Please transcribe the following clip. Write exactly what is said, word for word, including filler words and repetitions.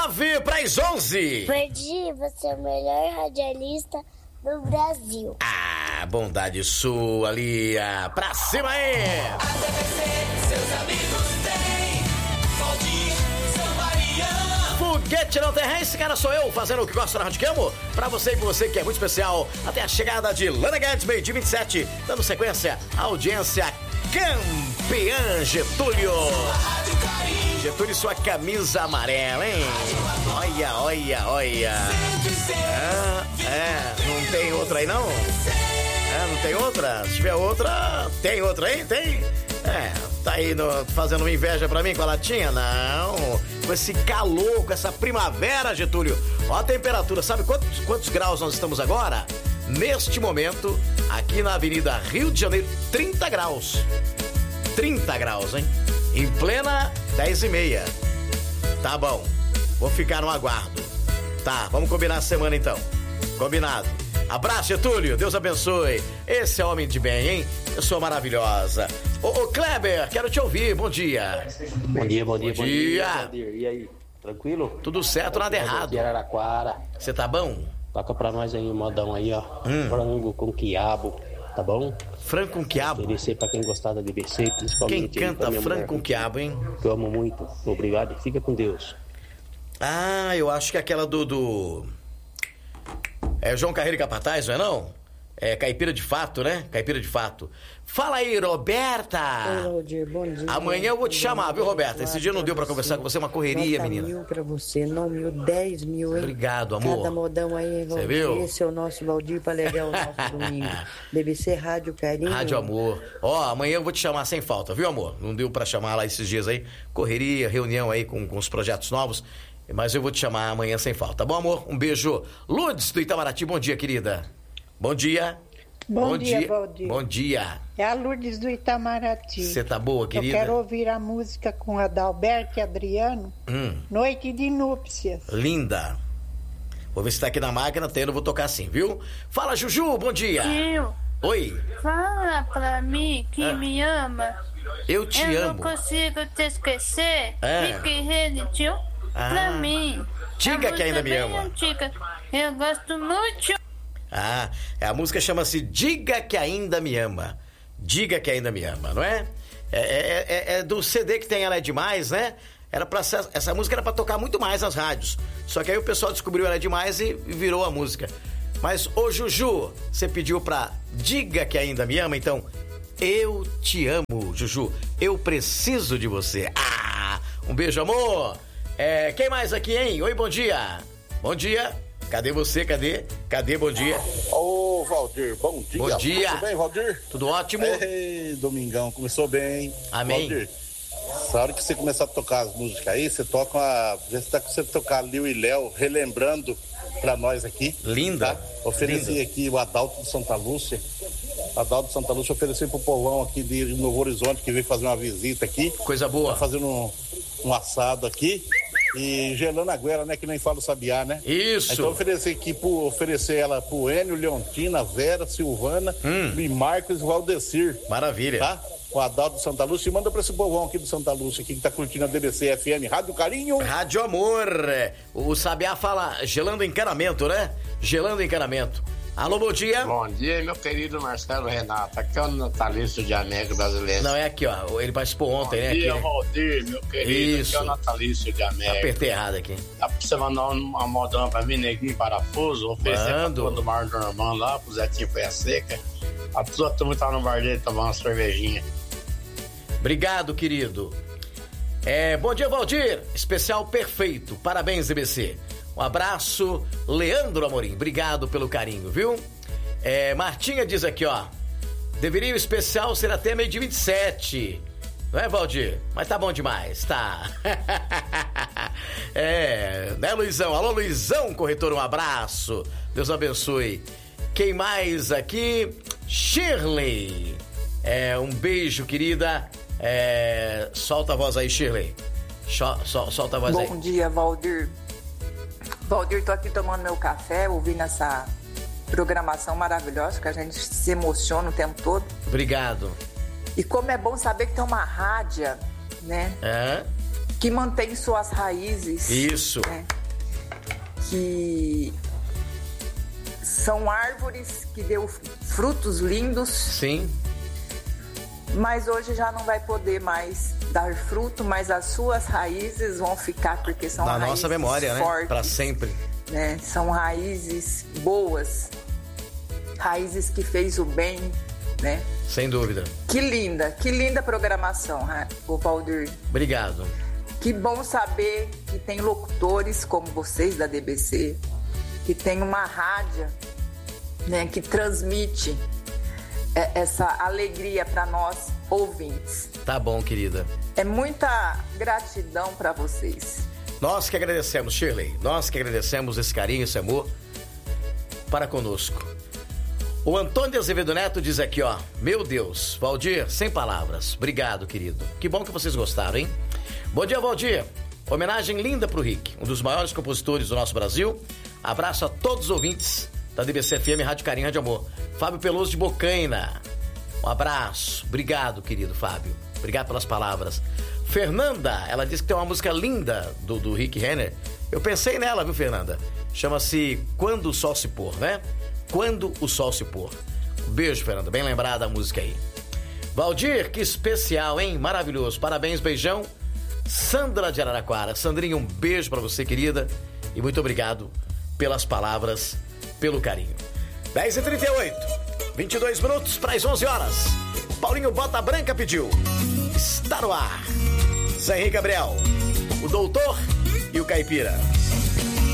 nove para as onze. Valdir, você é o melhor radialista do Brasil. Ah, bondade sua, Lia. Pra cima aí. A D B C, seus amigos têm. Valdir, São Mariano. Foguete não terra, esse cara sou eu, fazendo o que gosta na Rádio Camo. Pra você e por você que é muito especial. Até a chegada de Lana Guedes, meio-dia vinte e sete. Dando sequência, a audiência campeã Getúlio. Getúlio, sua camisa amarela, hein? Olha, olha, olha. Ah, é, não tem outra aí, não? É, não tem outra? Se tiver outra, tem outra aí? Tem? É, tá aí no, fazendo uma inveja pra mim com a latinha? Não. Com esse calor, com essa primavera, Getúlio. Ó a temperatura, sabe quantos, quantos graus nós estamos agora? Neste momento, aqui na Avenida Rio de Janeiro, trinta graus. trinta graus, hein? Em plena dez e meia. Tá bom. Vou ficar no aguardo. Tá, vamos combinar a semana então. Combinado. Abraço, Getúlio. Deus abençoe. Esse é homem de bem, hein? Pessoa maravilhosa. Ô, ô Kleber, quero te ouvir. Bom dia. Bom dia, bom dia, bom bom dia. dia. E aí, tranquilo? Tudo certo, nada errado. Araraquara. Você tá bom? Toca pra nós aí um modão aí, ó. Hum. Frango com quiabo, tá bom? Frango com quiabo? Oferecer pra quem gostar da D B C, principalmente. Quem canta aí, frango com quiabo, hein? Que eu amo muito. Obrigado e fica com Deus. Ah, eu acho que é aquela do... do... É João Carreiro e Capataz, não é não? É Caipira de Fato, né? Caipira de Fato. Fala aí, Roberta! Oi, Valdir, bom dia. Amanhã eu vou te chamar, viu, Roberta? Esse dia não deu pra conversar com você, uma correria, Nota menina. mil pra você, não mil, dez mil, hein? Obrigado, amor. Cada modão aí, Valdir. Você viu? Esse é o nosso Valdir pra legal o nosso domingo. D B C Rádio Carinho. Rádio Amor. Ó, amanhã eu vou te chamar sem falta, viu, amor? Não deu pra chamar lá esses dias aí. Correria, reunião aí com, com os projetos novos. Mas eu vou te chamar amanhã sem falta, tá bom, amor? Um beijo. Lourdes do Itamaraty, bom dia, querida. Bom dia. Bom, bom dia, dia, Valdir. Bom dia. É a Lourdes do Itamaraty. Você tá boa, querida? Eu quero ouvir a música com Adalberto e Adriano, Hum. Noite de Núpcias. Linda. Vou ver se tá aqui na máquina, tem, eu vou tocar assim, viu? Fala, Juju, bom dia. Tio, Oi. fala pra mim que Ah. me ama. Eu te Eu amo. não consigo te esquecer. É. Fique rede, tio, Ah. pra mim. Diga A que ainda me música bem ama. antiga. Eu gosto muito. Ah, a música chama-se Diga que Ainda Me Ama. Diga que Ainda Me Ama, não é? É, é, é, é do C D que tem Ela é Demais, né? Era pra ser, essa música era pra tocar muito mais nas rádios. Só que aí o pessoal descobriu Ela é Demais e virou a música. Mas, ô Juju, você pediu pra Diga que Ainda Me Ama, então eu te amo, Juju. Eu preciso de você. Ah, um beijo, amor. É, quem mais aqui, hein? Oi, bom dia. Bom dia. Cadê você? Cadê? Cadê? Bom dia. Ô, Valdir, bom dia. Bom dia. Tudo bem, Valdir? Tudo ótimo? Ei, domingão, começou bem. Amém. Valdir, essa hora que você começar a tocar as músicas aí, você toca uma... Vê se dá pra você tocar Liu e Léo, relembrando pra nós aqui. Linda. Tá? Ofereci Linda. aqui o Adalto de Santa Lúcia. Adalto de Santa Lúcia ofereci pro povão aqui de Novo Horizonte, que veio fazer uma visita aqui. Coisa boa. Tá fazendo um, um assado aqui. E gelando a goela, né? Que nem fala o sabiá, né? Isso. Então oferecer aqui, pro, oferecer ela pro Enio, Leontina, Vera, Silvana, Hum. e Marcos e Valdecir. Maravilha. Tá? O Adalto de Santa Lúcia. E manda pra esse povão aqui do Santa Lúcia, aqui que tá curtindo a D B C F M. Rádio Carinho. Rádio Amor. O Sabiá fala gelando encanamento, né? Gelando encanamento. Alô, bom dia. Bom dia, meu querido Marcelo Renato. Aqui é o natalício de América Brasileira. Não, é aqui, ó. Ele participou ontem, Bom né? dia, Aqui, né? Valdir, meu querido. Isso. Aqui é o natalício de América. Apertei errado aqui. Dá pra você mandar uma modão pra mim, Neguinho Parafuso, oferecer Mando. pra todo mar do Normando lá, pro Zetinho Feia Seca. A tua turma tá no bar dele tomando uma cervejinha. Obrigado, querido. É, bom dia, Valdir. Especial perfeito. Parabéns, D B C. Um abraço, Leandro Amorim. Obrigado pelo carinho, viu? É, Martinha diz aqui, ó. Deveria o especial ser até meio dia vinte e sete. Não é, Valdir? Mas tá bom demais, tá? É, né, Luizão? Alô, Luizão, corretor, um abraço. Deus abençoe. Quem mais aqui? Shirley. É, um beijo, querida. É, solta a voz aí, Shirley. Sol, sol, solta a voz aí. Bom dia, Valdir. Valdir, tô aqui tomando meu café, ouvindo essa programação maravilhosa, que a gente se emociona o tempo todo. Obrigado. E como é bom saber que tem uma rádio, né? É? Que mantém suas raízes. Isso. Né? que são árvores que deu frutos lindos. Sim. Mas hoje já não vai poder mais dar fruto, mas as suas raízes vão ficar, porque são Na raízes nossa memória, fortes, né? Para sempre. Né? São raízes boas, raízes que fez o bem, né? Sem dúvida. Que linda, que linda programação, né, o Valdir. Obrigado. Que bom saber que tem locutores como vocês da D B C, que tem uma rádio, né, que transmite essa alegria para nós ouvintes. Tá bom, querida. É muita gratidão para vocês. Nós que agradecemos, Shirley. Nós que agradecemos esse carinho, esse amor para conosco. O Antônio de Azevedo Neto diz aqui, ó. Meu Deus, Valdir, sem palavras. Obrigado, querido. Que bom que vocês gostaram, hein? Bom dia, Valdir. Homenagem linda pro Rick, um dos maiores compositores do nosso Brasil. Abraço a todos os ouvintes da D B C F M Rádio Carinho, Rádio Amor. Fábio Peloso de Bocaina. Um abraço. Obrigado, querido Fábio. Obrigado pelas palavras. Fernanda, ela disse que tem uma música linda do, do Rick Renner. Eu pensei nela, viu, Fernanda? Chama-se Quando o Sol se Pôr, né? Quando o Sol se Pôr. Beijo, Fernanda. Bem lembrada a música aí. Valdir, que especial, hein? Maravilhoso. Parabéns, beijão. Sandra de Araraquara. Sandrinha, um beijo pra você, querida. E muito obrigado pelas palavras, pelo carinho. dez e trinta e oito. vinte e dois minutos para as onze horas. Paulinho Bota Branca pediu. Está no ar. Zé Henrique Gabriel, o Doutor e o Caipira.